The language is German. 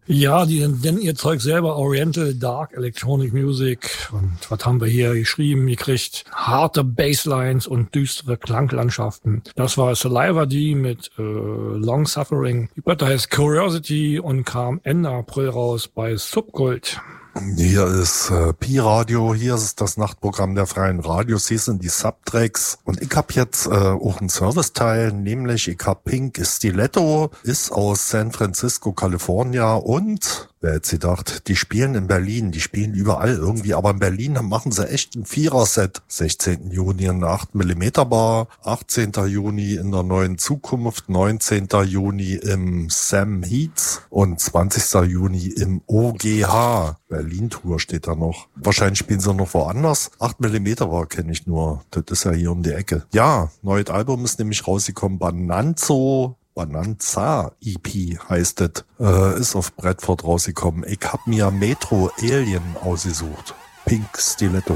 Ja, die nennen ihr Zeug selber Oriental Dark Electronic Music. Und was haben wir hier geschrieben? Gekriegt harte Basslines und düstere Klanglandschaften. Das war Saliva D mit Long Suffering. Die Platte heißt Curiosity und kam Ende April raus bei Subkult. Hier ist Pi-Radio, hier ist das Nachtprogramm der freien Radios, hier sind die Subtracks und ich hab jetzt auch einen Serviceteil, nämlich ich hab Pink Stiletto, ist aus San Francisco, Kalifornien und wer hätte gedacht, die spielen in Berlin, die spielen überall irgendwie, aber in Berlin machen sie echt ein Vierer-Set. 16. Juni in der 8mm Bar, 18. Juni in der Neuen Zukunft, 19. Juni im Sam Heats und 20. Juni im OGH. Berlin-Tour steht da noch. Wahrscheinlich spielen sie noch woanders. 8mm Bar kenne ich nur. Das ist ja hier um die Ecke. Ja, neues Album ist nämlich rausgekommen. Bananza EP heißt es. Ist auf Bradford rausgekommen. Ich hab mir Metro Alien ausgesucht. Pink Stiletto.